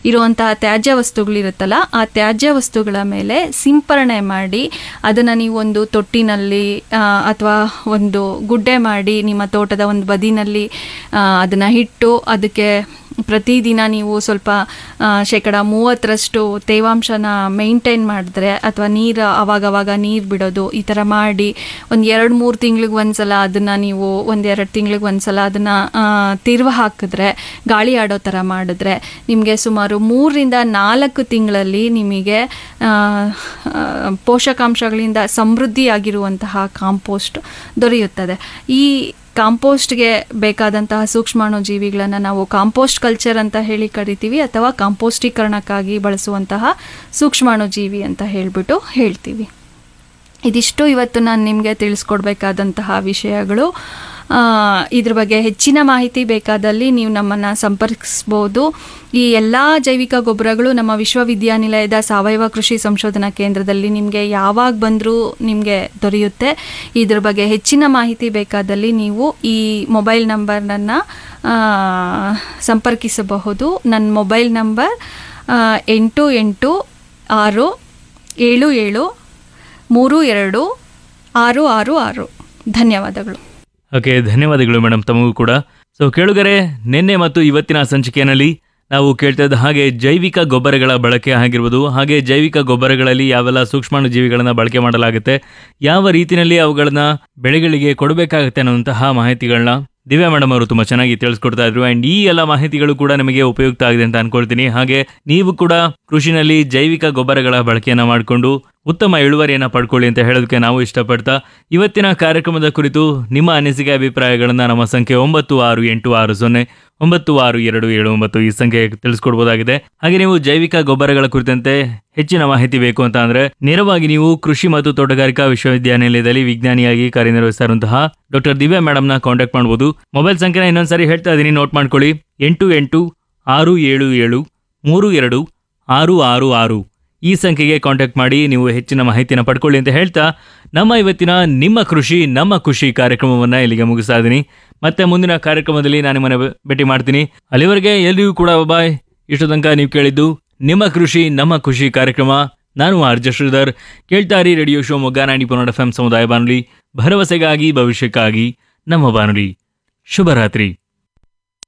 ಇರುವಂತಹ ತ್ಯಾಜ್ಯ ವಸ್ತುಗಳಿರುತ್ತಲ್ಲ ಆ ತ್ಯಾಜ್ಯ ವಸ್ತುಗಳ ಮೇಲೆ ಸಿಂಪರಣೆ ಮಾಡಿ ಅದನ್ನು ನೀವು ಒಂದು ತೊಟ್ಟಿನಲ್ಲಿ ಅಥವಾ ಒಂದು ಗುಡ್ಡೆ ಮಾಡಿ ನಿಮ್ಮ ತೋಟದ ಒಂದು ಬದಿನಲ್ಲಿ ಅದನ್ನು ಇಟ್ಟು ಅದಕ್ಕೆ ಪ್ರತಿದಿನ ನೀವು ಸ್ವಲ್ಪ 30% ತೇವಾಂಶನ ಮೇಂಟೈನ್ ಮಾಡಿದ್ರೆ ಅಥವಾ ನೀರು ಅವಾಗವಾಗ ನೀರು ಬಿಡೋದು ಈ ಥರ ಮಾಡಿ ಒಂದು 2-3 ತಿಂಗಳಿಗೆ ಒಂದ್ಸಲ ಅದನ್ನು ನೀವು 1-2 ತಿಂಗಳಿಗೆ ಒಂದ್ಸಲ ಅದನ್ನು ತಿರುವು ಹಾಕಿದ್ರೆ ಗಾಳಿ ಆಡೋ ಥರ ಮಾಡಿದ್ರೆ ನಿಮಗೆ ಸುಮಾರು 3-4 ತಿಂಗಳಲ್ಲಿ ನಿಮಗೆ ಪೋಷಕಾಂಶಗಳಿಂದ ಸಮೃದ್ಧಿಯಾಗಿರುವಂತಹ ಕಾಂಪೋಸ್ಟ್ ದೊರೆಯುತ್ತದೆ. ಈ ಕಾಂಪೋಸ್ಟ್ಗೆ ಬೇಕಾದಂತಹ ಸೂಕ್ಷ್ಮಾಣು ಜೀವಿಗಳನ್ನು ನಾವು ಕಾಂಪೋಸ್ಟ್ ಕಲ್ಚರ್ ಅಂತ ಹೇಳಿ ಕರಿತೀವಿ ಅಥವಾ ಕಾಂಪೋಸ್ಟೀಕರಣಕ್ಕಾಗಿ ಬಳಸುವಂತಹ ಸೂಕ್ಷ್ಮಾಣು ಜೀವಿ ಅಂತ ಹೇಳ್ತೀವಿ. ಇದಿಷ್ಟು ಇವತ್ತು ನಾನು ನಿಮಗೆ ತಿಳಿಸ್ಕೊಡ್ಬೇಕಾದಂತಹ ವಿಷಯಗಳು. ಇದ್ರ ಬಗ್ಗೆ ಹೆಚ್ಚಿನ ಮಾಹಿತಿ ಬೇಕಾದಲ್ಲಿ ನೀವು ನಮ್ಮನ್ನು ಸಂಪರ್ಕಿಸ್ಬೋದು. ಈ ಎಲ್ಲ ಜೈವಿಕ ಗೊಬ್ಬರಗಳು ನಮ್ಮ ವಿಶ್ವವಿದ್ಯಾನಿಲಯದ ಸಾವಯವ ಕೃಷಿ ಸಂಶೋಧನಾ ಕೇಂದ್ರದಲ್ಲಿ ನಿಮಗೆ ಯಾವಾಗ ಬಂದರೂ ನಿಮಗೆ ದೊರೆಯುತ್ತೆ. ಇದ್ರ ಬಗ್ಗೆ ಹೆಚ್ಚಿನ ಮಾಹಿತಿ ಬೇಕಾದಲ್ಲಿ ನೀವು ಈ ಮೊಬೈಲ್ ನಂಬರ್ನನ್ನು ಸಂಪರ್ಕಿಸಬಹುದು. ನನ್ನ ಮೊಬೈಲ್ ನಂಬರ್ 8867732666. ಧನ್ಯವಾದಗಳು. ಓಕೆ, ಧನ್ಯವಾದಗಳು ಮೇಡಮ್ ತಮಗೂ ಕೂಡ. ಸೊ ಕೇಳುಗರೆ, ನಿನ್ನೆ ಮತ್ತು ಇವತ್ತಿನ ಸಂಚಿಕೆಯಲ್ಲಿ ನಾವು ಕೇಳ್ತಾ ಇದ್ದ ಹಾಗೆ ಜೈವಿಕ ಗೊಬ್ಬರಗಳ ಬಳಕೆ ಆಗಿರ್ಬೋದು, ಹಾಗೆ ಜೈವಿಕ ಗೊಬ್ಬರಗಳಲ್ಲಿ ಯಾವೆಲ್ಲ ಸೂಕ್ಷ್ಮಾಣು ಜೀವಿಗಳನ್ನು ಬಳಕೆ ಮಾಡಲಾಗುತ್ತೆ, ಯಾವ ರೀತಿಯಲ್ಲಿ ಅವುಗಳನ್ನ ಬೆಳೆಗಳಿಗೆ ಕೊಡಬೇಕಾಗುತ್ತೆ ಅನ್ನುವಂತಹ ಮಾಹಿತಿಗಳನ್ನ ದಿವ್ಯಾ ಮೇಡಮ್ ಅವರು ತುಂಬ ಚೆನ್ನಾಗಿ ತಿಳಿಸ್ಕೊಡ್ತಾ ಇದ್ರು. ಆ್ಯಂಡ್ ಈ ಎಲ್ಲ ಮಾಹಿತಿಗಳು ಕೂಡ ನಿಮಗೆ ಉಪಯುಕ್ತ ಆಗಿದೆ ಅಂತ ಅನ್ಕೊಳ್ತೀನಿ. ಹಾಗೆ ನೀವು ಕೂಡ ಕೃಷಿನಲ್ಲಿ ಜೈವಿಕ ಗೊಬ್ಬರಗಳ ಬಳಕೆಯನ್ನು ಮಾಡಿಕೊಂಡು ಉತ್ತಮ ಇಳುವರಿಯನ್ನು ಪಡ್ಕೊಳ್ಳಿ ಅಂತ ಹೇಳೋದಕ್ಕೆ ನಾವು ಇಷ್ಟಪಡ್ತಾ ಇವತ್ತಿನ ಕಾರ್ಯಕ್ರಮದ ಕುರಿತು ನಿಮ್ಮ ಅನಿಸಿಕೆ ಅಭಿಪ್ರಾಯಗಳನ್ನು ನಮ್ಮ ಸಂಖ್ಯೆ 9660962279 ಈ ಸಂಖ್ಯೆಗೆ ತಿಳಿಸ್ಕೊಡ್ಬೋದಾಗಿದೆ. ಹಾಗೆ ನೀವು ಜೈವಿಕ ಗೊಬ್ಬರಗಳ ಕುರಿತಂತೆ ಹೆಚ್ಚಿನ ಮಾಹಿತಿ ಬೇಕು ಅಂತ ಅಂದ್ರೆ ನೇರವಾಗಿ ನೀವು ಕೃಷಿ ಮತ್ತು ತೋಟಗಾರಿಕಾ ವಿಶ್ವವಿದ್ಯಾನಿಲಯದಲ್ಲಿ ವಿಜ್ಞಾನಿಯಾಗಿ ಕಾರ್ಯನಿರ್ವಹಿಸ್ತಾ ಇರುವಂತಹ ಡಾಕ್ಟರ್ ದಿವ್ಯಾ ಮೇಡಮ್ನ ಕಾಂಟ್ಯಾಕ್ಟ್ ಮಾಡಬಹುದು. ಮೊಬೈಲ್ ಸಂಖ್ಯೆನ ಇನ್ನೊಂದ್ಸರಿ ಹೇಳ್ತಾ ಇದ್ದೀನಿ, ನೋಟ್ ಮಾಡ್ಕೊಳ್ಳಿ. 8867732666 ಈ ಸಂಖ್ಯೆಗೆ ಕಾಂಟ್ಯಾಕ್ಟ್ ಮಾಡಿ ನೀವು ಹೆಚ್ಚಿನ ಮಾಹಿತಿನ ಪಡ್ಕೊಳ್ಳಿ ಅಂತ ಹೇಳ್ತಾ ನಮ್ಮ ಇವತ್ತಿನ ನಿಮ್ಮ ಕೃಷಿ ನಮ್ಮ ಖುಷಿ ಕಾರ್ಯಕ್ರಮವನ್ನು ಇಲ್ಲಿಗೆ ಮುಗಿಸ್ತಾ ಇದ್ದೀನಿ. ಮತ್ತೆ ಮುಂದಿನ ಕಾರ್ಯಕ್ರಮದಲ್ಲಿ ನಾನು ನಿಮ್ಮನ್ನ ಭೇಟಿ ಮಾಡ್ತೀನಿ. ಅಲ್ಲಿವರೆಗೆ ಎಲ್ರಿಗೂ ಕೂಡ ಬಾಯ್. ಇಷ್ಟು ತನಕ ನೀವು ಕೇಳಿದ್ದು ನಿಮ್ಮ ಕೃಷಿ ನಮ್ಮ ಖುಷಿ ಕಾರ್ಯಕ್ರಮ. ನಾನು RJ Sridhar. ಕೇಳ್ತಾರಿ radio Shivamogga 90.1 FM ಸಮುದಾಯ ಬಾನುಲಿ, ಭರವಸೆಗಾಗಿ ಭವಿಷ್ಯಕ್ಕಾಗಿ ನಮ್ಮ ಬಾನುಲಿ. ಶುಭರಾತ್ರಿ.